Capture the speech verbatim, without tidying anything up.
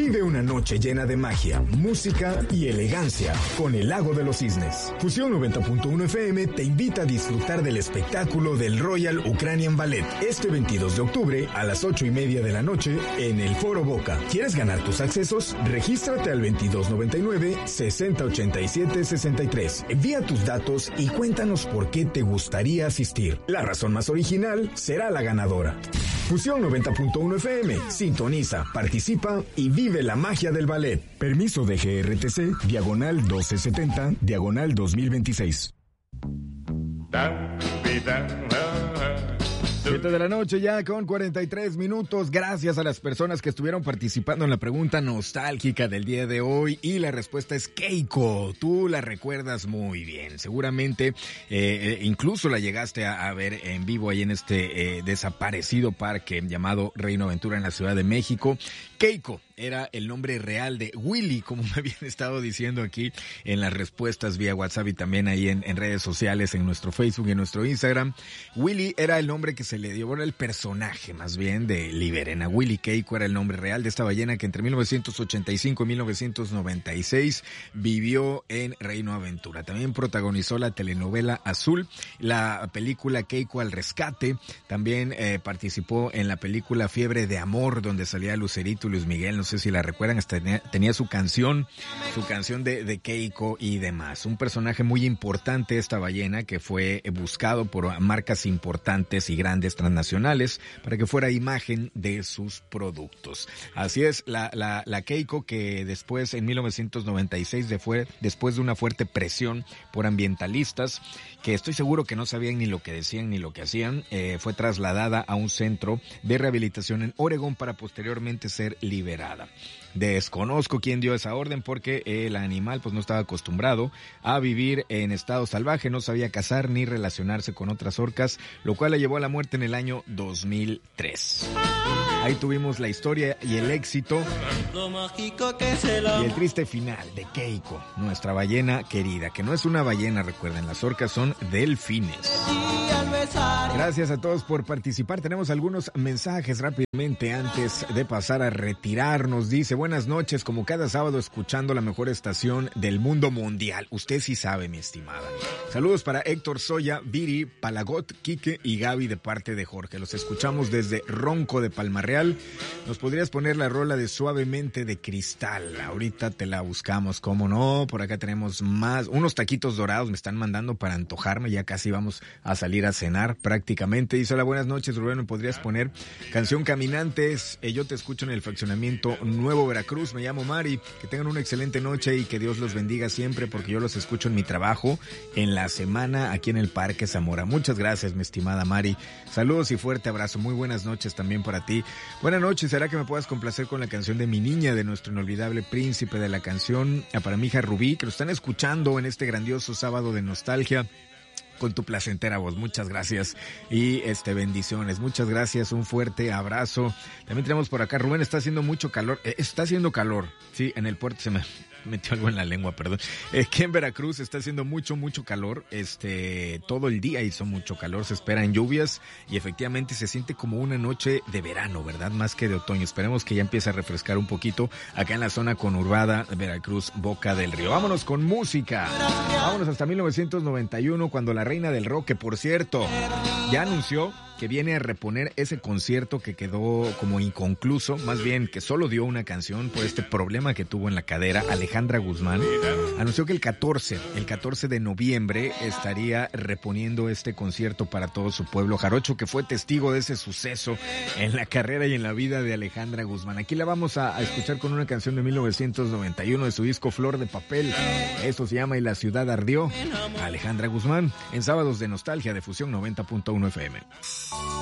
Vive una noche llena de magia, música y elegancia con el Lago de los Cisnes. Fusión noventa punto uno F M te invita a disfrutar del espectáculo del Royal Ukrainian Ballet este veintidós de octubre a las ocho y media de la noche en el Foro Boca. ¿Quieres ganar tus accesos? Regístrate al veintidós noventa y nueve, sesenta ochenta y siete sesenta y tres. Envía tus datos y cuéntanos por qué te gustaría asistir. La razón más original será la ganadora. Fusión noventa punto uno F M. Sintoniza, participa y vive la magia del ballet. Permiso de G R T C, diagonal doce setenta, diagonal dos mil veintiséis. siete de la noche ya con cuarenta y tres minutos. Gracias a las personas que estuvieron participando en la pregunta nostálgica del día de hoy. Y la respuesta es Keiko. Tú la recuerdas muy bien. Seguramente eh, incluso la llegaste a, a ver en vivo ahí en este eh, desaparecido parque llamado Reino Aventura en la Ciudad de México. Keiko era el nombre real de Willy, como me habían estado diciendo aquí en las respuestas vía WhatsApp y también ahí en, en redes sociales, en nuestro Facebook y en nuestro Instagram. Willy era el nombre que se le dio, era el personaje más bien de Liberena. Willy Keiko era el nombre real de esta ballena que entre mil novecientos ochenta y cinco y mil novecientos noventa y seis vivió en Reino Aventura. También protagonizó la telenovela Azul, la película Keiko al rescate. También eh, participó en la película Fiebre de Amor, donde salía Lucerito y Luis Miguel. No sé si la recuerdan, hasta tenía, tenía su canción, su canción de, de Keiko y demás. Un personaje muy importante esta ballena que fue buscado por marcas importantes y grandes transnacionales para que fuera imagen de sus productos. Así es, la, la, la Keiko que después en mil novecientos noventa y seis de fue, después de una fuerte presión por ambientalistas que estoy seguro que no sabían ni lo que decían ni lo que hacían, eh, fue trasladada a un centro de rehabilitación en Oregón para posteriormente ser liberada. Desconozco quién dio esa orden porque el animal pues no estaba acostumbrado a vivir en estado salvaje, no sabía cazar ni relacionarse con otras orcas, lo cual la llevó a la muerte en el año dos mil tres. Ahí tuvimos la historia y el éxito y el triste final de Keiko, nuestra ballena querida, que no es una ballena, recuerden, las orcas son delfines. Gracias a todos por participar. Tenemos algunos mensajes rápidamente antes de pasar a retirarnos. Dice, buenas noches, como cada sábado escuchando la mejor estación del mundo mundial. Usted sí sabe, mi estimada. Saludos para Héctor Soya, Viri, Palagot, Quique y Gaby de parte de Jorge. Los escuchamos desde Ronco de Palmarreal. ¿Nos podrías poner la rola de Suavemente de Cristal? Ahorita te la buscamos, ¿cómo no? Por acá tenemos más, unos taquitos dorados me están mandando para antojarme. Ya casi vamos a salir a cenar prácticamente. Dice, hola, buenas noches, Rubén, ¿me podrías poner canción Caminantes? Eh, yo te escucho en el fraccionamiento Nuevo Veracruz, me llamo Mari. Que tengan una excelente noche y que Dios los bendiga siempre, porque yo los escucho en mi trabajo en la semana aquí en el Parque Zamora. Muchas gracias, mi estimada Mari. Saludos y fuerte abrazo. Muy buenas noches también para ti. Buenas noches, ¿será que me puedas complacer con la canción de Mi Niña, de nuestro inolvidable príncipe de la canción? Para mi hija Rubí, que lo están escuchando en este grandioso sábado de nostalgia. Con tu placentera voz, muchas gracias y este bendiciones, muchas gracias, un fuerte abrazo. También tenemos por acá, Rubén, está haciendo mucho calor, eh, está haciendo calor, sí, en el puerto se me metió algo en la lengua, perdón. Eh, que en Veracruz está haciendo mucho, mucho calor, este, todo el día hizo mucho calor, se esperan lluvias y efectivamente se siente como una noche de verano, ¿verdad? Más que de otoño. Esperemos que ya empiece a refrescar un poquito acá en la zona conurbada de Veracruz, Boca del Río. Vámonos con música, vámonos hasta mil novecientos noventa y uno, cuando la reina del rock, que por cierto, ya anunció que viene a reponer ese concierto que quedó como inconcluso, más bien que solo dio una canción por este problema que tuvo en la cadera. Alejandra Guzmán anunció que el catorce, el catorce de noviembre estaría reponiendo este concierto para todo su pueblo jarocho, que fue testigo de ese suceso en la carrera y en la vida de Alejandra Guzmán. Aquí la vamos a, a escuchar con una canción de mil novecientos noventa y uno de su disco Flor de Papel. Esto se llama Y la ciudad ardió. Alejandra Guzmán en Sábados de Nostalgia de Fusión noventa punto uno F M.